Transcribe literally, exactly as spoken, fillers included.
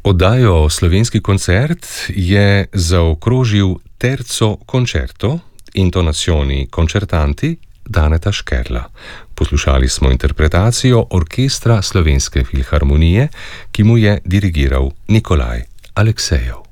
Oddajo Slovenski koncert je zaokrožil terzo concerto Intonazioni concertanti Daneta Škerla. Poslušali smo interpretacijo orkestra Slovenske filharmonije, ki mu je dirigiral Nikolaj Aleksejev.